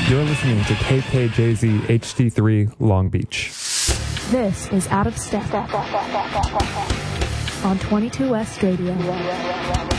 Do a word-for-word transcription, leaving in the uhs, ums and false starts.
You're listening to K K J Z H D three Long Beach. This is Out of Step on twenty-two West Radio.